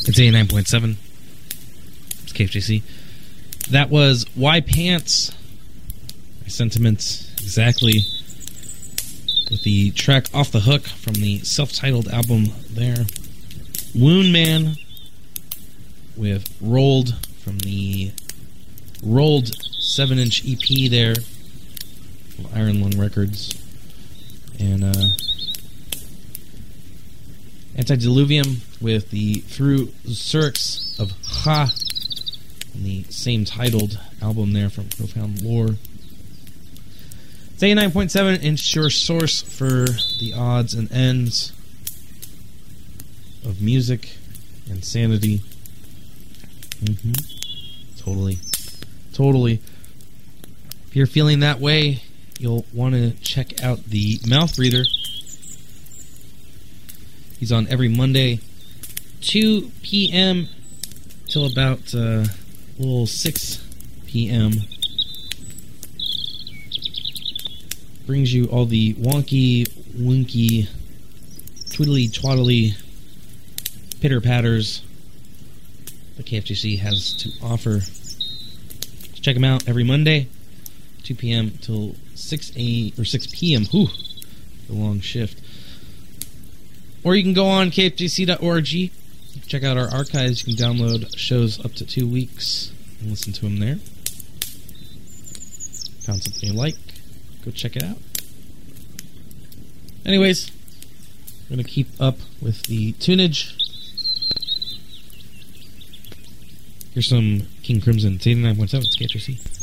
It's 89.7. It's KFJC. That was Why Pants. My sentiments exactly with the track Off the Hook from the self-titled album there. Wound Man with Rolled from the Rolled 7-inch EP there from Iron Lung Records. And Antediluvium with the Through Syrinx of Ha on the same titled album there from Profound Lore. It's 89.7 inch your source for the odds and ends of music and sanity. Totally. If you're feeling that way, you'll want to check out the Mouth Breather. He's on every Monday, 2 p.m. till about a little 6 p.m. Brings you all the wonky, winky, twiddly, twaddly pitter-patters that KFGC has to offer. Check him out every Monday, 2 p.m. till 6 p.m. Whew, the long shift. Or you can go on kfjc.org, check out our archives. You can download shows up to 2 weeks and listen to them there. Found something you like, go check it out. Anyways, we're going to keep up with the tunage. Here's some King Crimson. It's 89.7. It's KFJC.